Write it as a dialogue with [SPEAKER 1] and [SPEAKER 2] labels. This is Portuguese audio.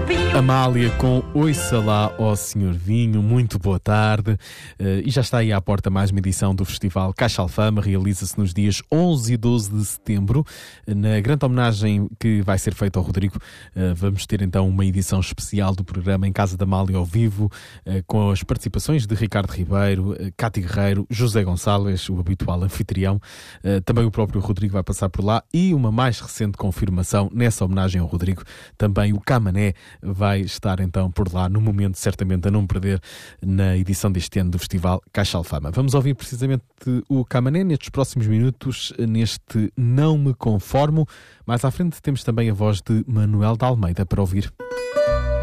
[SPEAKER 1] Amália com Ouça Lá ó Senhor Vinho, muito boa tarde. E já está aí à porta mais uma edição do Festival Caixa Alfama, realiza-se nos dias 11 e 12 de setembro. Na grande homenagem que vai ser feita ao Rodrigo, vamos ter então uma edição especial do programa em Casa da Amália ao vivo, com as participações de Ricardo Ribeiro, Cátia Guerreiro, José Gonçalves, o habitual anfitrião. Também o próprio Rodrigo vai passar por lá e uma mais recente confirmação nessa homenagem ao Rodrigo, também o Camané vai estar então por lá no momento certamente a não perder na edição deste ano do Festival Caixa Alfama. Vamos ouvir precisamente o Camané nestes próximos minutos, neste Não Me Conformo. Mais à frente temos também a voz de Manuel de Almeida para ouvir.